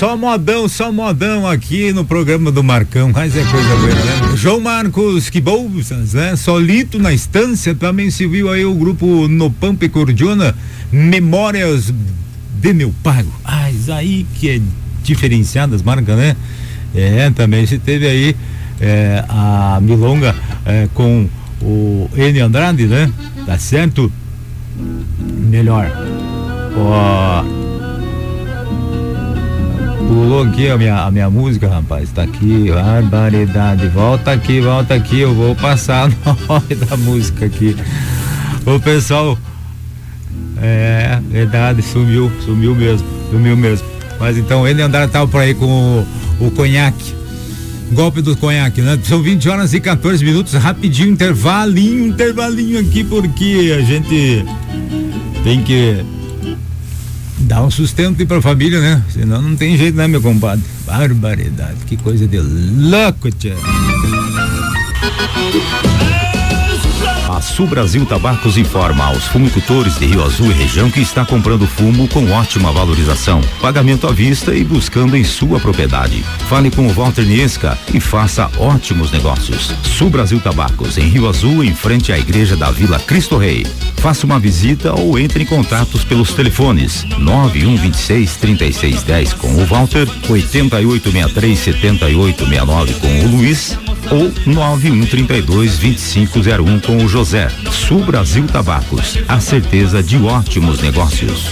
Só modão aqui no programa do Marcão, mas é coisa boa, né? João Marcos, que bolsas, né? Solito na estância, também se viu aí o grupo No Pampa e Cordiona, Memórias de Meu Pago. Isso aí que é diferenciada as marcas, né? Também se teve aí a milonga com o N Andrade, né? Tá certo? Melhor. Pulou aqui a minha música, rapaz. Tá aqui, barbaridade. Volta aqui, eu vou passar o nome da música aqui. O pessoal, verdade, sumiu mesmo. Mas então, ele andar tava por aí com o conhaque. Golpe do conhaque, né? São 20 horas e 14 minutos, rapidinho, intervalinho aqui, porque a gente tem que dar um sustento pra família, né? Senão não tem jeito, né, meu compadre? Barbaridade, que coisa de louco, tia. A Sul Brasil Tabacos informa aos fumicultores de Rio Azul e região que está comprando fumo com ótima valorização, pagamento à vista e buscando em sua propriedade. Fale com o Walter Niesca e faça ótimos negócios. Sul Brasil Tabacos, em Rio Azul, em frente à igreja da Vila Cristo Rei. Faça uma visita ou entre em contatos pelos telefones 9126-3610 com o Walter, 8863-7869 com o Luiz ou 9132-2501 com o José. Sul Brasil Tabacos, a certeza de ótimos negócios.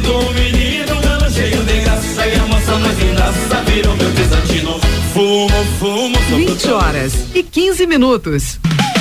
20 horas e 15 minutos.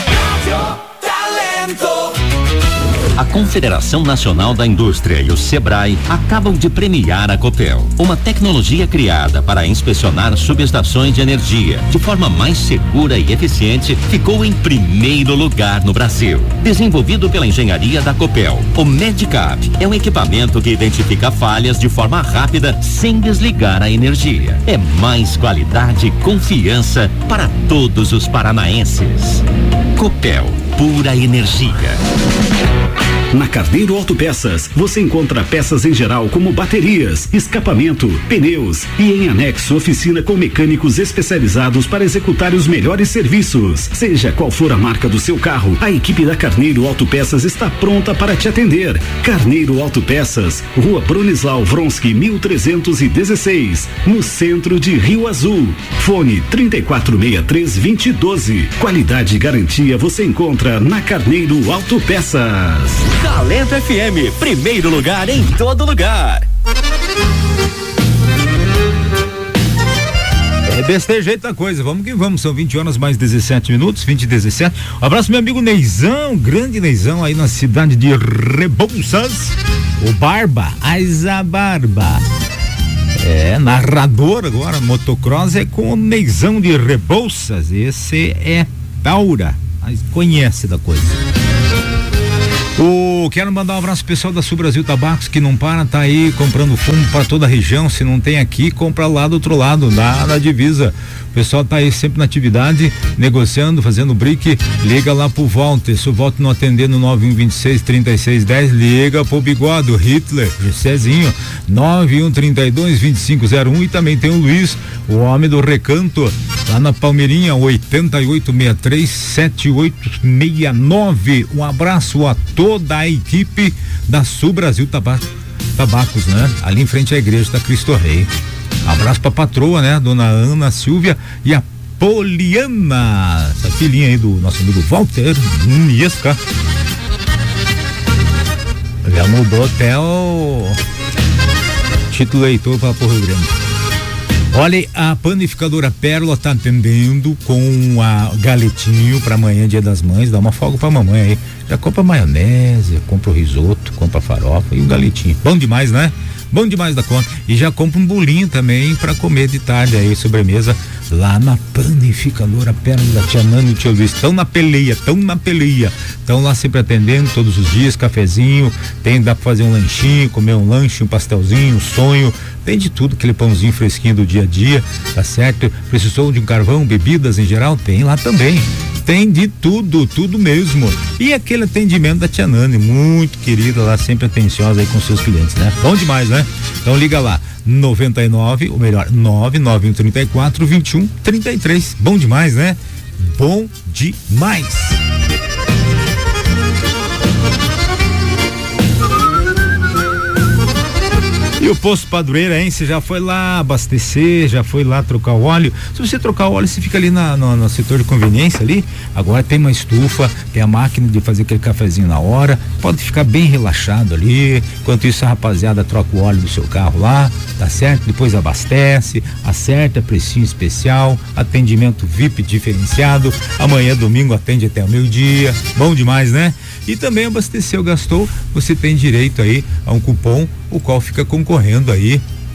A Confederação Nacional da Indústria e o Sebrae acabam de premiar a Copel, uma tecnologia criada para inspecionar subestações de energia de forma mais segura e eficiente, ficou em primeiro lugar no Brasil. Desenvolvido pela engenharia da Copel, o Medicap é um equipamento que identifica falhas de forma rápida sem desligar a energia. É mais qualidade e confiança para todos os paranaenses. Copel, pura energia. Na Carneiro Autopeças, você encontra peças em geral como baterias, escapamento, pneus e em anexo oficina com mecânicos especializados para executar os melhores serviços. Seja qual for a marca do seu carro, a equipe da Carneiro Autopeças está pronta para te atender. Carneiro Autopeças, Rua Bronislau Vronsky 1316, no centro de Rio Azul. Fone 3463-2012. Qualidade e garantia você encontra na Carneiro Autopeças. Talento FM, primeiro lugar em todo lugar. Desse jeito a coisa, vamos que vamos, são 20 horas mais 17 minutos, 20:17. Um abraço meu amigo Neizão, grande Neizão aí na cidade de Rebouças, o Barba, a Barba. Narrador agora, motocross é com o Neizão de Rebouças, esse é Taura, mas conhece da coisa. Quero mandar um abraço pro pessoal da Sul Brasil Tabacos que não para, tá aí comprando fumo para toda a região. Se não tem aqui, compra lá do outro lado, na divisa. O pessoal tá aí sempre na atividade, negociando, fazendo brique. Liga lá pro Walter. Se o Walter não atender no 9126-3610, liga pro Bigode, o Hitler, o Cezinho, 9132-2501. E também tem o Luiz, o homem do Recanto, lá na Palmeirinha, 8863-7869. Um abraço a toda a equipe da Sul Brasil Tabacos, né? Ali em frente à igreja da Cristo Rei. Abraço pra patroa, né? Dona Ana Silvia e a Poliana, essa filhinha aí do nosso amigo Walter Niesca. Já mudou até o título leitor para Porto Grande. Olha, a panificadora Pérola tá atendendo com a galetinho para amanhã, Dia das Mães. Dá uma folga pra mamãe aí. Já compra maionese, compra o risoto, compra a farofa e o galetinho. Bom demais, né? Bom demais da conta. E já compra um bolinho também para comer de tarde aí, sobremesa, lá na panificadora Pérola da Tia Nana e o Tio Luiz. Estão na peleia. Estão lá sempre atendendo todos os dias, cafezinho, dá pra fazer um lanchinho, comer um lanche, um pastelzinho, um sonho, tem de tudo, aquele pãozinho fresquinho do dia a dia, tá certo? Precisou de um carvão, bebidas em geral? Tem lá também. Tem de tudo mesmo. E aquele atendimento da tia Nani, muito querida lá, sempre atenciosa aí com seus clientes, né? Bom demais, né? Então liga lá, 99134-2133. Bom demais, né? Bom demais. E o posto Padroeirense já foi lá abastecer, já foi lá trocar o óleo. Se você trocar o óleo, você fica ali no setor de conveniência ali. Agora tem uma estufa, tem a máquina de fazer aquele cafezinho na hora. Pode ficar bem relaxado ali. Enquanto isso, a rapaziada troca o óleo do seu carro lá, tá certo? Depois abastece, acerta precinho especial, atendimento VIP diferenciado. Amanhã, domingo, atende até o meio-dia. Bom demais, né? E também abasteceu, gastou, você tem direito aí a um cupom, o qual fica concorrendo aí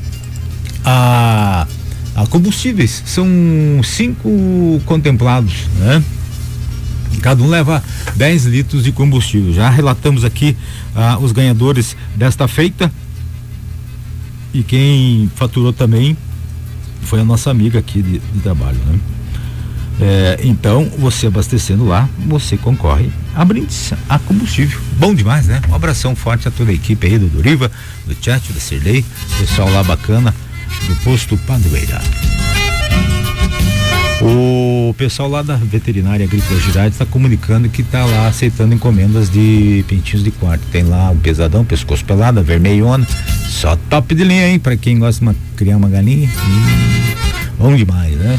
a combustíveis. São 5 contemplados, né? Cada um leva 10 litros de combustível. Já relatamos aqui os ganhadores desta feita. E quem faturou também foi a nossa amiga aqui de trabalho, né? Então, você abastecendo lá, você concorre a brindes, a combustível. Bom demais, né? Um abração forte a toda a equipe aí do Doriva, do Tchatcho, da Cirlei, pessoal lá bacana do posto Padroeira. O pessoal lá da Veterinária Agrícola Girardi está comunicando que está lá aceitando encomendas de pintinhos de quarto. Tem lá um pesadão, pescoço pelado, vermelhona, só top de linha, hein? Para quem gosta de criar uma galinha. Bom demais, né?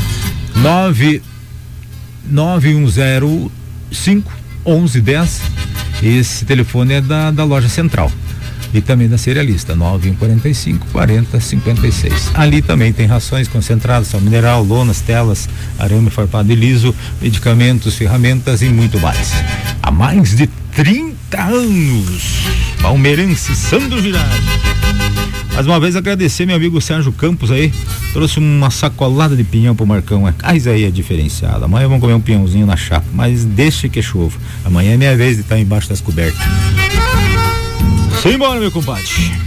99105-1110. Esse telefone é da loja central e também da cerealista, 9145-4056. Ali também tem rações concentradas, sal mineral, lonas, telas, arame farpado e liso, medicamentos, ferramentas e muito mais. Há mais de 30 anos, palmeirense Sandro Girardi. Mais uma vez agradecer meu amigo Sérgio Campos aí, trouxe uma sacolada de pinhão pro Marcão. Isso aí é diferenciado. Amanhã vamos comer um pinhãozinho na chapa, mas deixa que chova. Amanhã é minha vez de estar embaixo das cobertas. Simbora, meu compadre.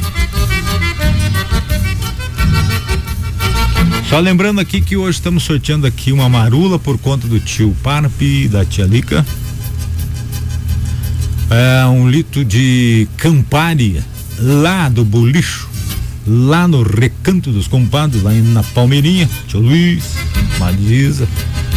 Só lembrando aqui que hoje estamos sorteando aqui uma marula por conta do tio Parpe e da tia Lica. Um litro de Campari lá do Bolicho, lá no Recanto dos Compadres, lá na Palmeirinha, tio Luiz, Madisa.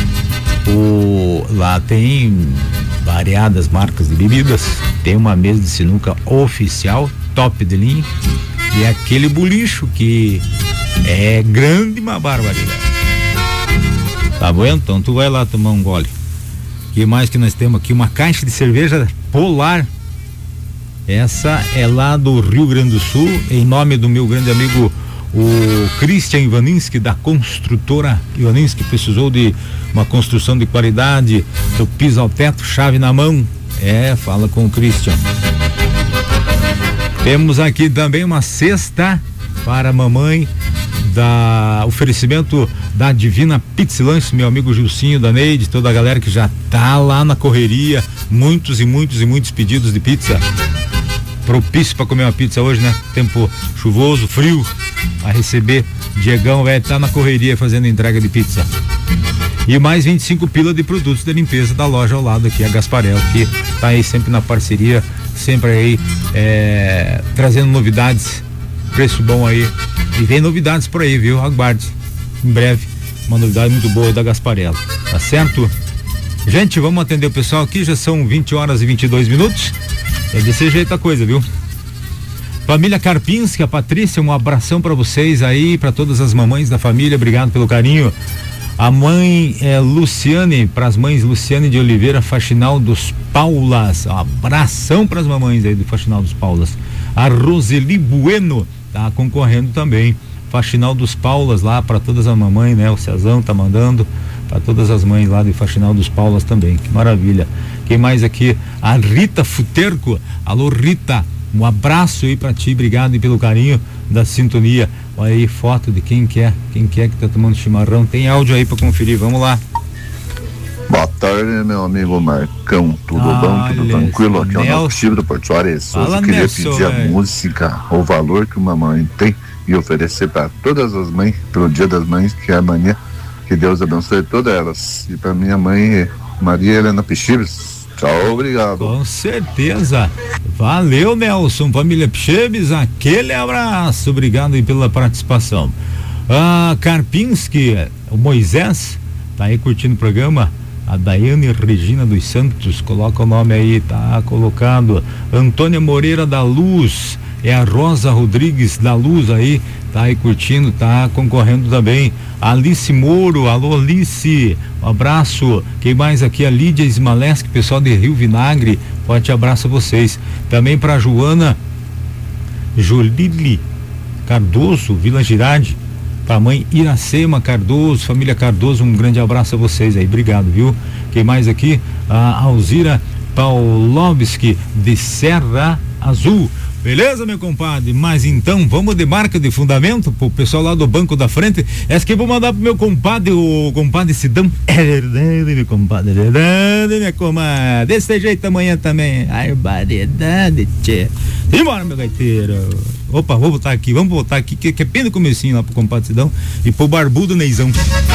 Lá tem variadas marcas de bebidas, tem uma mesa de sinuca oficial, top de linha, e aquele bolicho que é grande, uma barbaridade. Tá bom? Então tu vai lá tomar um gole. Que mais que nós temos aqui? Uma caixa de cerveja Polar. Essa é lá do Rio Grande do Sul, em nome do meu grande amigo, o Christian Ivaninski, da construtora Ivaninski. Precisou de uma construção de qualidade, do piso ao teto, chave na mão. Fala com o Christian. Temos aqui também uma cesta para a mamãe, oferecimento da Divina Pizza Lanche, meu amigo Gilcinho, da Neide, toda a galera que já tá lá na correria, muitos pedidos de pizza. Propício para comer uma pizza hoje, né? Tempo chuvoso, frio, a receber. Diegão vai estar na correria fazendo entrega de pizza. E mais 25 pila de produtos de limpeza da loja ao lado aqui, a Gasparel, que tá aí sempre na parceria, sempre aí trazendo novidades, preço bom aí. E vem novidades por aí, viu? Aguarde. Em breve, uma novidade muito boa da Gasparel. Tá certo? Gente, vamos atender o pessoal aqui, já são 20h22. É desse jeito a coisa, viu? Família Karpinski, a Patrícia, um abração pra vocês aí, pra todas as mamães da família, obrigado pelo carinho. A mãe Luciane, pras mães Luciane de Oliveira, Faxinal dos Paulas, um abração pras mamães aí do Faxinal dos Paulas. A Roseli Bueno tá concorrendo também, Faxinal dos Paulas, lá pra todas as mamães, né? O Cezão tá mandando para todas as mães lá de Faxinal dos Paulas também, que maravilha. Quem mais aqui? A Rita Futerco. Alô, Rita, um abraço aí pra ti, obrigado aí pelo carinho da sintonia. Olha aí, foto de quem que tá tomando chimarrão. Tem áudio aí pra conferir, vamos lá. Boa tarde, meu amigo Marcão, tudo bom, tudo tranquilo? Aqui é o nosso Chico do Porto Soares. Hoje eu queria pedir a música, o valor que uma mãe tem, e oferecer para todas as mães pelo Dia das Mães, que é amanhã. Que Deus abençoe todas elas. E para minha mãe, Maria Helena Pichibes. Tchau, obrigado. Com certeza. Valeu, Nelson. Família Pichibes, aquele abraço. Obrigado aí pela participação. Karpinski, o Moisés, tá aí curtindo o programa. A Daiane Regina dos Santos, coloca o nome aí, tá colocado. Antônia Moreira da Luz, é a Rosa Rodrigues da Luz aí, tá aí curtindo, tá concorrendo também. Alice Moro, alô Alice, um abraço. Quem mais aqui? A Lídia Ismaleski, pessoal de Rio Vinagre, forte abraço a vocês. Também pra Joana Jolili Cardoso, Vila Girardi. Pra mãe Iracema Cardoso, família Cardoso, um grande abraço a vocês aí, obrigado, viu? Quem mais aqui? A Alzira Paulovski de Serra Azul. Beleza, meu compadre? Mas então, vamos de marca de fundamento pro pessoal lá do banco da frente. Essa que eu vou mandar pro meu compadre, o compadre Sidão. É verdade, meu compadre, é verdade, minha comadre. Desse jeito amanhã também. Ai, variedade, tchê. Simbora, meu gaiteiro. Opa, vamos voltar aqui, que é bem no comecinho lá pro compadre Sidão e pro barbudo Neizão.